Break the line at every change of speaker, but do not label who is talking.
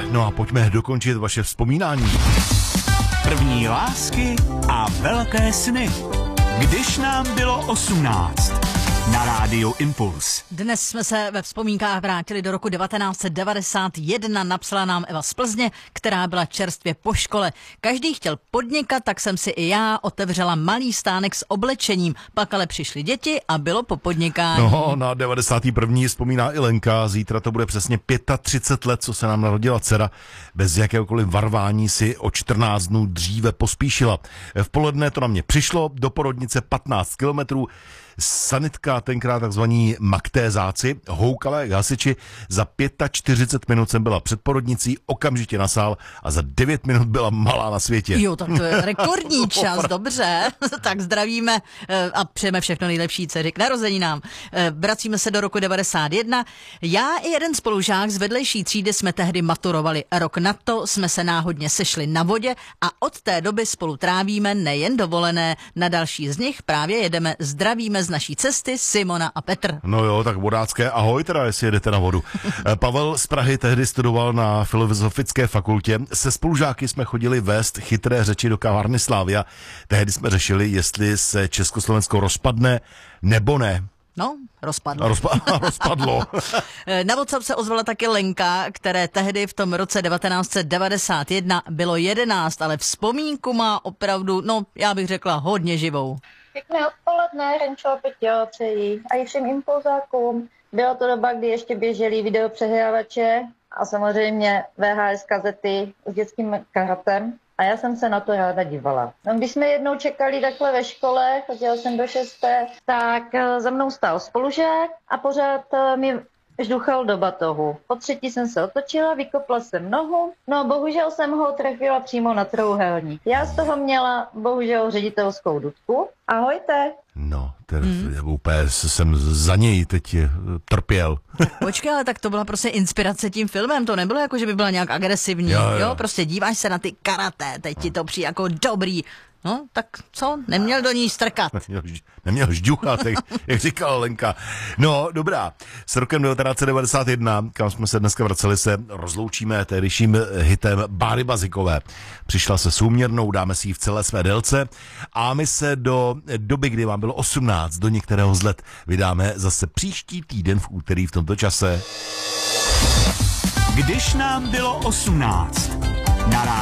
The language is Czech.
No a pojďme dokončit vaše vzpomínání.
První lásky a velké sny. Když nám bylo 18. Na rádiu Impuls.
Dnes jsme se ve vzpomínkách vrátili do roku 1991, napsala nám Eva z Plzně, která byla čerstvě po škole. Každý chtěl podnikat, tak jsem si i já otevřela malý stánek s oblečením. Pak ale přišly děti a bylo po podnikání.
No, na 91. vzpomíná i Lenka. Zítra to bude přesně 35 let, co se nám narodila dcera. Bez jakéhokoliv varvání si o 14 dnů dříve pospíšila. V poledne to na mě přišlo, do porodnice 15 kilometrů. Sanitka, tenkrát takzvaní maktézáci, houkala jak hasiči. Za 45 minut jsem byla před porodnicí, okamžitě na sál a za 9 minut byla malá na světě.
Jo, tak to je rekordní čas, dobře. Tak zdravíme a přejeme všechno nejlepší dceři k narozeninám. Vracíme se do roku 91. Já i jeden spolužák z vedlejší třídy jsme tehdy maturovali. Rok na to jsme se náhodně sešli na vodě a od té doby spolu trávíme nejen dovolené. Na další z nich právě jedeme. Zdravíme z naší cesty Simona a Petr.
No jo, tak vodácké ahoj teda, jestli jedete na vodu. Pavel z Prahy tehdy studoval na Filozofické fakultě. Se spolužáky jsme chodili vést chytré řeči do kavárny Slavia. Tehdy jsme řešili, jestli se Československo rozpadne nebo ne.
No, rozpadlo.
Rozpadlo.
Na WhatsApp se ozvala taky Lenka, které tehdy v tom roce 1991 bylo 11, ale vzpomínku má opravdu, no já bych řekla, hodně živou.
Pěkné odpoledne, Renčo, Peťo, přeji. A i všem impulzákům. Byla to doba, kdy ještě běžely videopřehrávače a samozřejmě VHS kazety s dětským karatem. A já jsem se na to ráda dívala. No, když jsme jednou čekali takhle ve škole, chodila jsem do 6., tak za mnou stál spolužák a pořád mi žduchal do batohu. Po třetí jsem se otočila, vykopla jsem nohu, no a bohužel jsem ho trefila přímo na trouhelník. Já z toho měla bohužel ředitelskou dudku. Ahojte.
No, úplně jsem za něj teď trpěl.
Počkej, ale tak to byla prostě inspirace tím filmem, to nebylo jako, že by byla nějak agresivní, jo? Prostě díváš se na ty karate, teď ti to přijde jako dobrý. No, tak co? Neměl do ní strkat.
Neměl žďuchat, jak říkala Lenka. No, dobrá. S rokem 1991, kam jsme se dneska vraceli, se rozloučíme tehdejším hitem Báry Bazikové. Přišla se souměrnou, dáme si ji v celé své délce a my se do doby, kdy vám bylo 18, do některého z let vydáme zase příští týden v úterý v tomto čase.
Když nám bylo 18. Na